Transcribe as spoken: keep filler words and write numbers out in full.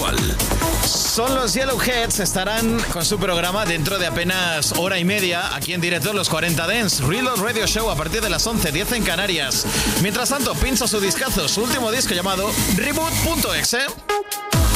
actual. Son los Yellowheads, estarán con su programa dentro de apenas hora y media aquí en directo en los cuarenta Dance Reload Radio Show a partir de las once, diez en Canarias. Mientras tanto, pincha su discazo, su último disco llamado Reboot punto exe.